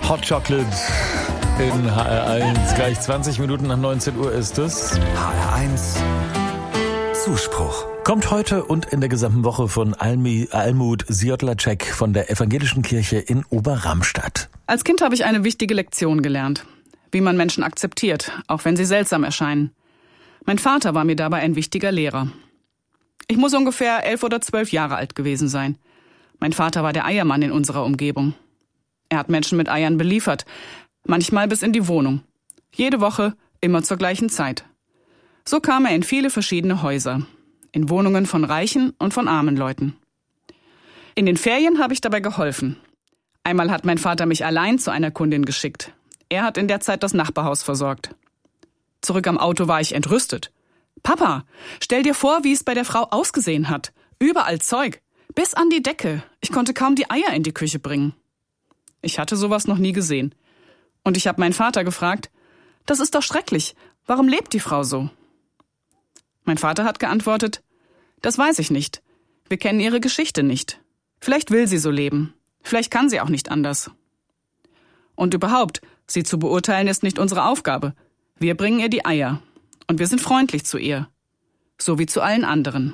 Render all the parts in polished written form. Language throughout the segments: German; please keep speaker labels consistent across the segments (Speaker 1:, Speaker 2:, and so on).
Speaker 1: Hot Chocolate in HR1. Gleich 20 Minuten nach 19 Uhr ist es.
Speaker 2: HR1 Zuspruch.
Speaker 1: Kommt heute und in der gesamten Woche von Almut Siodlacek von der Evangelischen Kirche in Oberramstadt.
Speaker 3: Als Kind habe ich eine wichtige Lektion gelernt. Wie man Menschen akzeptiert, auch wenn sie seltsam erscheinen. Mein Vater war mir dabei ein wichtiger Lehrer. Ich muss ungefähr 11 oder 12 Jahre alt gewesen sein. Mein Vater war der Eiermann in unserer Umgebung. Er hat Menschen mit Eiern beliefert, manchmal bis in die Wohnung. Jede Woche, immer zur gleichen Zeit. So kam er in viele verschiedene Häuser, in Wohnungen von reichen und von armen Leuten. In den Ferien habe ich dabei geholfen. Einmal hat mein Vater mich allein zu einer Kundin geschickt. Er hat in der Zeit das Nachbarhaus versorgt. Zurück am Auto war ich entrüstet. »Papa, stell dir vor, wie es bei der Frau ausgesehen hat. Überall Zeug, bis an die Decke. Ich konnte kaum die Eier in die Küche bringen.« Ich hatte sowas noch nie gesehen. Und ich habe meinen Vater gefragt, »Das ist doch schrecklich. Warum lebt die Frau so?« Mein Vater hat geantwortet, »Das weiß ich nicht. Wir kennen ihre Geschichte nicht. Vielleicht will sie so leben. Vielleicht kann sie auch nicht anders. Und überhaupt, sie zu beurteilen ist nicht unsere Aufgabe. Wir bringen ihr die Eier. Und wir sind freundlich zu ihr. So wie zu allen anderen.«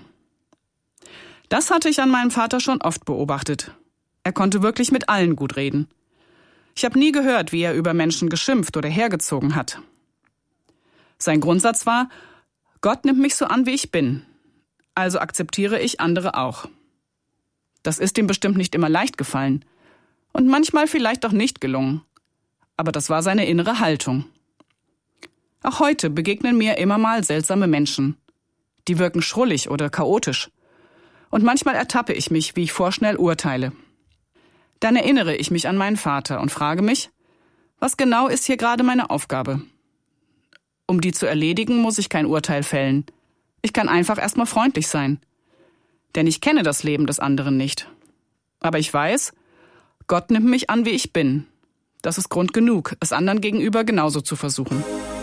Speaker 3: Das hatte ich an meinem Vater schon oft beobachtet. Er konnte wirklich mit allen gut reden. Ich habe nie gehört, wie er über Menschen geschimpft oder hergezogen hat. Sein Grundsatz war, Gott nimmt mich so an, wie ich bin. Also akzeptiere ich andere auch. Das ist ihm bestimmt nicht immer leicht gefallen. Und manchmal vielleicht auch nicht gelungen. Aber das war seine innere Haltung. Auch heute begegnen mir immer mal seltsame Menschen. Die wirken schrullig oder chaotisch. Und manchmal ertappe ich mich, wie ich vorschnell urteile. Dann erinnere ich mich an meinen Vater und frage mich, was genau ist hier gerade meine Aufgabe? Um die zu erledigen, muss ich kein Urteil fällen. Ich kann einfach erstmal freundlich sein. Denn ich kenne das Leben des anderen nicht. Aber ich weiß, Gott nimmt mich an, wie ich bin. Das ist Grund genug, es anderen gegenüber genauso zu versuchen.